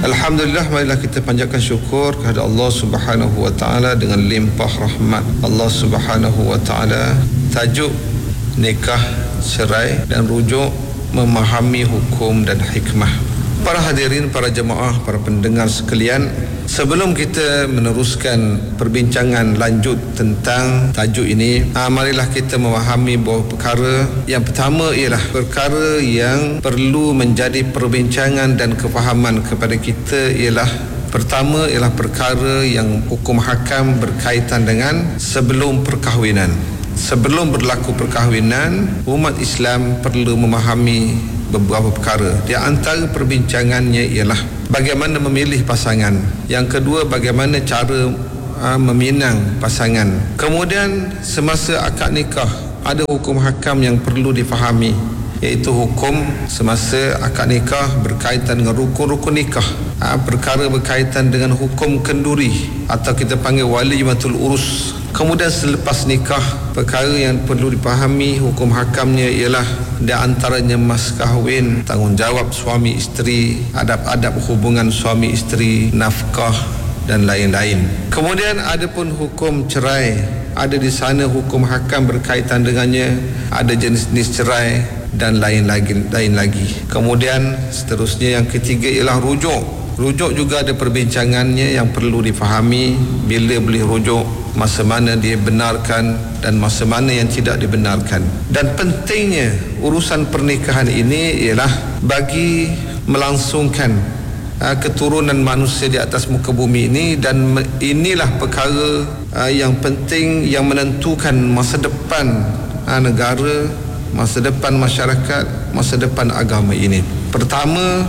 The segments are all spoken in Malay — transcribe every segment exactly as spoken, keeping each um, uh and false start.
Alhamdulillah, marilah kita panjatkan syukur kepada Allah Subhanahu wa taala dengan limpah rahmat Allah Subhanahu wa taala. Tajuk nikah, cerai dan rujuk memahami hukum dan hikmah. Para hadirin, para jemaah, para pendengar sekalian, sebelum kita meneruskan perbincangan lanjut tentang tajuk ini, ah, marilah kita memahami bahawa perkara yang pertama ialah perkara yang perlu menjadi perbincangan dan kefahaman kepada kita ialah pertama ialah perkara yang hukum hakam berkaitan dengan sebelum perkahwinan. Sebelum berlaku perkahwinan, umat Islam perlu memahami beberapa perkara. Di antara perbincangannya ialah bagaimana memilih pasangan. Yang kedua, bagaimana cara uh, meminang pasangan. Kemudian semasa akad nikah ada hukum hakam yang perlu difahami, iaitu hukum semasa akad nikah berkaitan dengan rukun-rukun nikah. Ha, perkara berkaitan dengan hukum kenduri atau kita panggil walimatul urus. Kemudian selepas nikah, perkara yang perlu dipahami hukum hakamnya ialah di antaranya mas kahwin, tanggungjawab suami isteri, adab-adab hubungan suami isteri, nafkah dan lain-lain. Kemudian ada pun hukum cerai, ada di sana hukum hakam berkaitan dengannya, ada jenis-jenis cerai dan lain lagi lain lagi. Kemudian seterusnya yang ketiga ialah rujuk. Rujuk juga ada perbincangannya yang perlu difahami, bila boleh rujuk, masa mana dia benarkan dan masa mana yang tidak dibenarkan. Dan pentingnya urusan pernikahan ini ialah bagi melangsungkan uh, keturunan manusia di atas muka bumi ini, dan inilah perkara uh, yang penting yang menentukan masa depan uh, negara, masa depan masyarakat, masa depan agama ini. Pertama,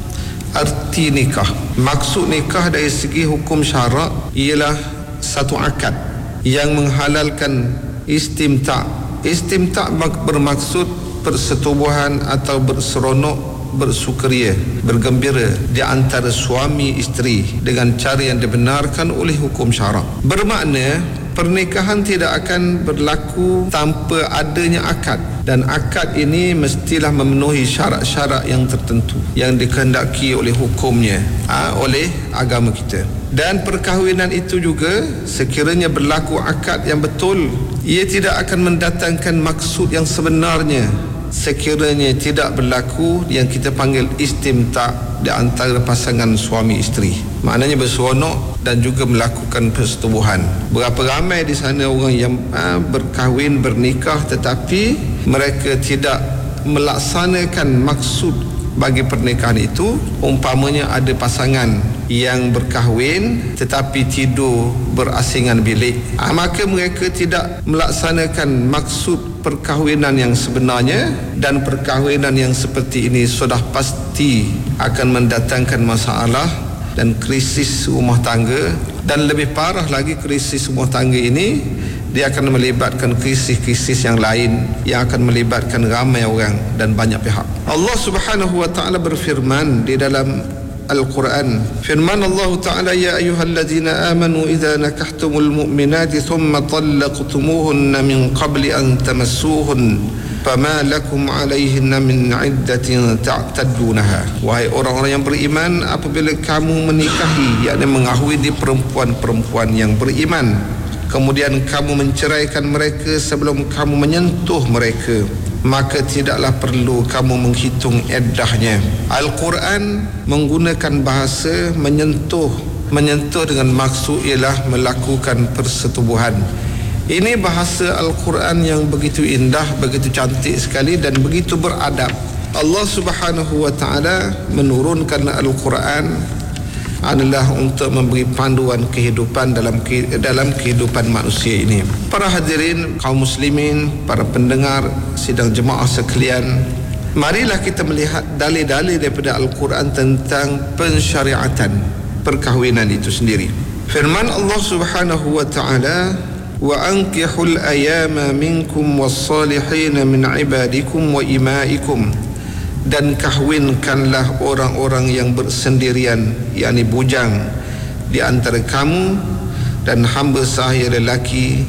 arti nikah. Maksud nikah dari segi hukum syarak ialah satu akad yang menghalalkan istimta'. Istimta' bermaksud persetubuhan atau berseronok, bersukaria, bergembira di antara suami isteri dengan cara yang dibenarkan oleh hukum syarak. Bermakna pernikahan tidak akan berlaku tanpa adanya akad, dan akad ini mestilah memenuhi syarat-syarat yang tertentu yang dikehendaki oleh hukumnya, ha, oleh agama kita. Dan perkahwinan itu juga sekiranya berlaku akad yang betul, ia tidak akan mendatangkan maksud yang sebenarnya sekiranya tidak berlaku yang kita panggil istimta' di antara pasangan suami isteri. Maknanya berseronok dan juga melakukan persetubuhan. Berapa ramai di sana orang yang ha, berkahwin, bernikah, tetapi mereka tidak melaksanakan maksud bagi pernikahan itu. Umpamanya ada pasangan yang berkahwin tetapi tidur berasingan bilik, ha, maka mereka tidak melaksanakan maksud perkahwinan yang sebenarnya, dan perkahwinan yang seperti ini sudah pasti akan mendatangkan masalah dan krisis rumah tangga. Dan lebih parah lagi, krisis rumah tangga ini dia akan melibatkan krisis-krisis yang lain yang akan melibatkan ramai orang dan banyak pihak. Allah Subhanahu wa taala berfirman di dalam Al-Quran. Firman Allah Ta'ala, ya ayyuhalladzina amanu idza nakahtumul mu'minati thumma talaqtumuhunna min qabli an tamassuhun fama lakum alaihinna min iddatin ta'taddunaha. Wahai orang-orang yang beriman, apabila kamu menikahi, yakni mengahwini perempuan-perempuan yang beriman, kemudian kamu menceraikan mereka sebelum kamu menyentuh mereka, maka tidaklah perlu kamu menghitung iddahnya. Al-Quran menggunakan bahasa menyentuh. Menyentuh dengan maksud ialah melakukan persetubuhan. Ini bahasa Al-Quran yang begitu indah, begitu cantik sekali dan begitu beradab. Allah Subhanahu wa taala menurunkan Al-Quran adalah untuk memberi panduan kehidupan dalam dalam kehidupan manusia ini. Para hadirin kaum muslimin, para pendengar sidang jemaah sekalian, marilah kita melihat dalil-dalil daripada Al-Quran tentang pensyariatan perkahwinan itu sendiri. Firman Allah Subhanahu wa taala, wa ankihul ayama minkum was-salihin min ibadikum wa imaikum, dan kahwinkanlah orang-orang yang bersendirian, yakni bujang di antara kamu, dan hamba sahaya lelaki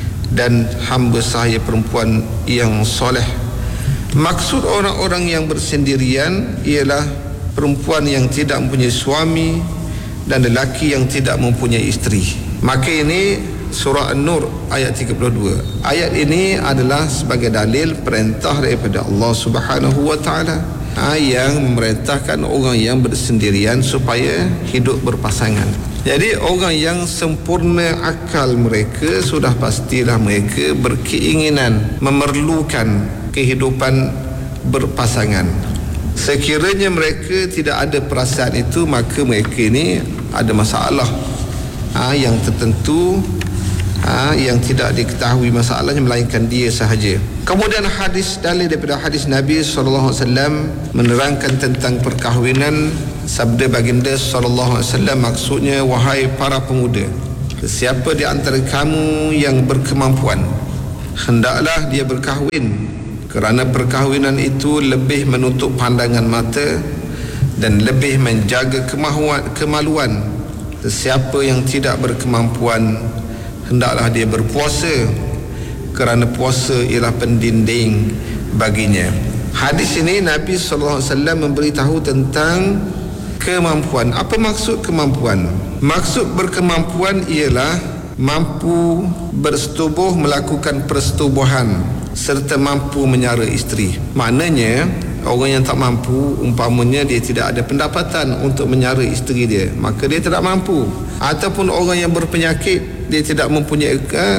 dan hamba sahaya perempuan yang soleh. Maksud orang-orang yang bersendirian ialah perempuan yang tidak mempunyai suami dan lelaki yang tidak mempunyai isteri. Maka ini surah An-Nur ayat tiga puluh dua. Ayat ini adalah sebagai dalil perintah daripada Allah Subhanahu wa taala yang memerintahkan orang yang bersendirian supaya hidup berpasangan. Jadi orang yang sempurna akal mereka, sudah pastilah mereka berkeinginan memerlukan kehidupan berpasangan. Sekiranya mereka tidak ada perasaan itu, maka mereka ini ada masalah ha, yang tertentu ha, yang tidak diketahui masalahnya melainkan dia sahaja. Kemudian hadis, dalil daripada hadis Nabi sallallahu alaihi wasallam menerangkan tentang perkahwinan. Sabda baginda sallallahu alaihi wasallam, maksudnya, wahai para pemuda, siapa di antara kamu yang berkemampuan, hendaklah dia berkahwin, kerana perkahwinan itu lebih menutup pandangan mata dan lebih menjaga kemahuan, kemaluan. Sesiapa yang tidak berkemampuan, hendaklah dia berpuasa, kerana puasa ialah pendinding baginya. Hadis ini Nabi sallallahu alaihi wasallam memberitahu tentang kemampuan. Apa maksud kemampuan? Maksud berkemampuan ialah mampu bersetubuh, melakukan persetubuhan, serta mampu menyara isteri. Maknanya orang yang tak mampu, umpamanya dia tidak ada pendapatan untuk menyara isteri dia, maka dia tidak mampu. Ataupun orang yang berpenyakit, dia tidak mempunyai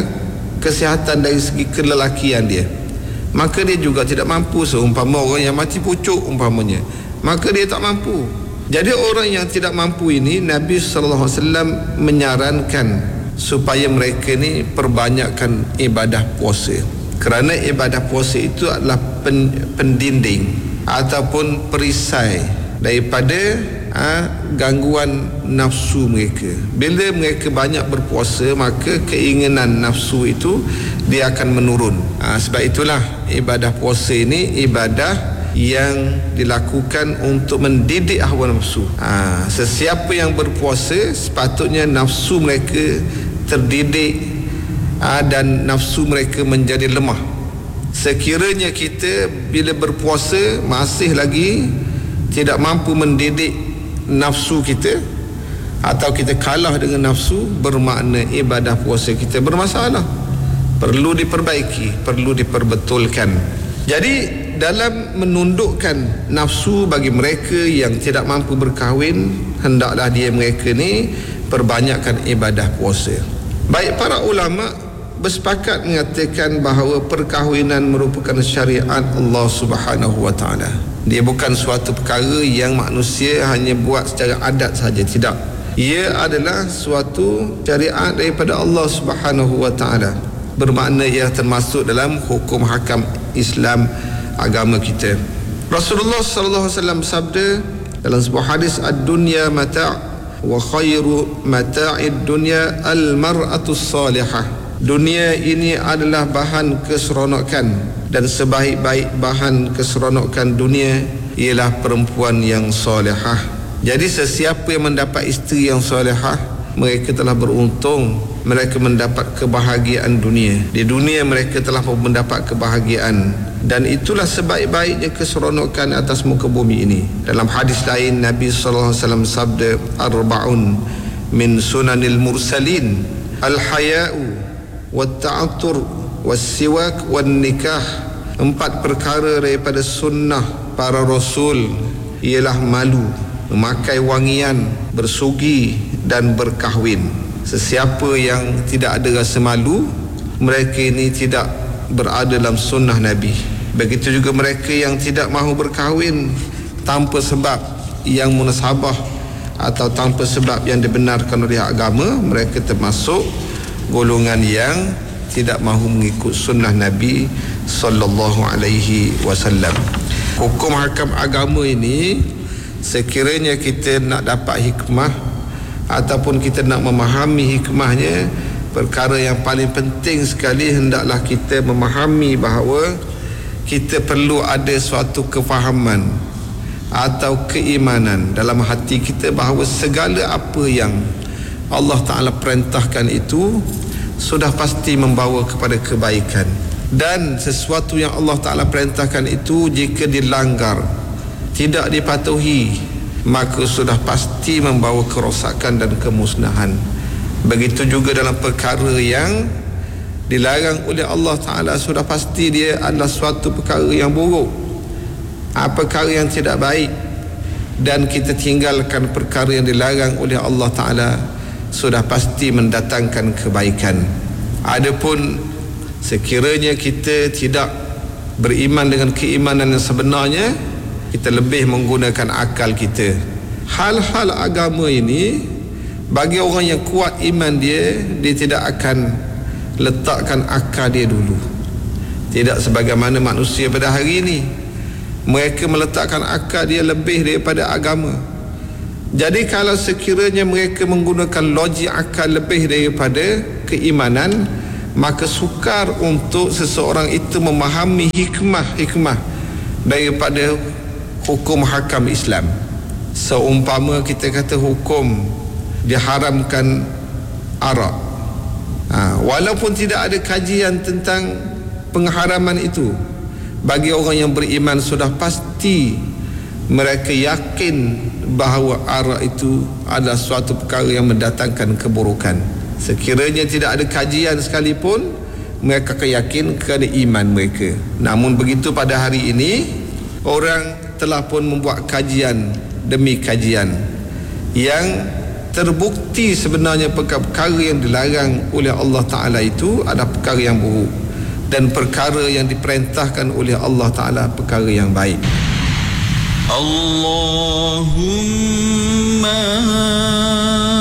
kesihatan dari segi kelelakian dia, maka dia juga tidak mampu. Seumpama orang yang mati pucuk umpamanya, maka dia tak mampu. Jadi orang yang tidak mampu ini, Nabi sallallahu alaihi wasallam menyarankan supaya mereka ni perbanyakkan ibadah puasa, kerana ibadah puasa itu adalah pen, pendinding ataupun perisai daripada ha, gangguan nafsu mereka. Bila mereka banyak berpuasa, maka keinginan nafsu itu dia akan menurun. Ha, sebab itulah ibadah puasa ini ibadah yang dilakukan untuk mendidik hawa nafsu. Ha, sesiapa yang berpuasa, sepatutnya nafsu mereka terdidik ha, dan nafsu mereka menjadi lemah. Sekiranya kita bila berpuasa masih lagi tidak mampu mendidik nafsu kita, atau kita kalah dengan nafsu, bermakna ibadah puasa kita bermasalah, perlu diperbaiki, perlu diperbetulkan. Jadi dalam menundukkan nafsu bagi mereka yang tidak mampu berkahwin, hendaklah dia mereka ni perbanyakkan ibadah puasa. Baik para ulama bersepakat mengatakan bahawa perkahwinan merupakan syariat Allah Subhanahu wa taala. Dia bukan suatu perkara yang manusia hanya buat secara adat saja, tidak. Ia adalah suatu syariat daripada Allah Subhanahu wa taala. Bermakna ia termasuk dalam hukum hakam Islam, agama kita. Rasulullah sallallahu alaihi wasallam bersabda dalam sebuah hadis, ad-dunya mata' wa khairu mata'id dunya al-mar'atu salihah. Dunia ini adalah bahan keseronokan, dan sebaik-baik bahan keseronokan dunia ialah perempuan yang solehah. Jadi sesiapa yang mendapat isteri yang solehah, mereka telah beruntung, mereka mendapat kebahagiaan dunia. Di dunia mereka telah mendapat kebahagiaan, dan itulah sebaik-baiknya keseronokan atas muka bumi ini. Dalam hadis lain Nabi sallallahu alaihi wasallam sabda, arba'un min sunanil mursalin, al-haya'u wat-ta'attur was-siwak wan-nikah. Empat perkara daripada sunnah para rasul ialah malu, memakai wangian, bersugi dan berkahwin. Sesiapa yang tidak ada rasa malu, mereka ini tidak berada dalam sunnah Nabi. Begitu juga mereka yang tidak mahu berkahwin tanpa sebab yang munasabah atau tanpa sebab yang dibenarkan oleh agama, mereka termasuk golongan yang tidak mahu mengikut sunnah Nabi sallallahu alaihi wasallam. Hukum hakam agama ini, sekiranya kita nak dapat hikmah ataupun kita nak memahami hikmahnya, perkara yang paling penting sekali hendaklah kita memahami bahawa kita perlu ada suatu kefahaman atau keimanan dalam hati kita bahawa segala apa yang Allah Ta'ala perintahkan itu sudah pasti membawa kepada kebaikan, dan sesuatu yang Allah Ta'ala perintahkan itu jika dilanggar, tidak dipatuhi, maka sudah pasti membawa kerosakan dan kemusnahan. Begitu juga dalam perkara yang dilarang oleh Allah Ta'ala, sudah pasti dia adalah suatu perkara yang buruk, perkara yang tidak baik. Dan kita tinggalkan perkara yang dilarang oleh Allah Ta'ala, sudah pasti mendatangkan kebaikan. Adapun sekiranya kita tidak beriman dengan keimanan yang sebenarnya, kita lebih menggunakan akal kita. Hal-hal agama ini, bagi orang yang kuat iman dia, dia tidak akan letakkan akal dia dulu. Tidak sebagaimana manusia pada hari ini, mereka meletakkan akal dia lebih daripada agama. Jadi kalau sekiranya mereka menggunakan logik akal lebih daripada keimanan, maka sukar untuk seseorang itu memahami hikmah-hikmah daripada hukum hakam Islam. Seumpama kita kata hukum diharamkan arak, ha, walaupun tidak ada kajian tentang pengharaman itu, bagi orang yang beriman sudah pasti mereka yakin bahawa arak itu adalah suatu perkara yang mendatangkan keburukan. Sekiranya tidak ada kajian sekalipun, mereka akan yakin kerana iman mereka. Namun begitu pada hari ini, orang telah pun membuat kajian demi kajian yang terbukti sebenarnya perkara yang dilarang oleh Allah Ta'ala itu adalah perkara yang buruk, dan perkara yang diperintahkan oleh Allah Ta'ala perkara yang baik. Allahumma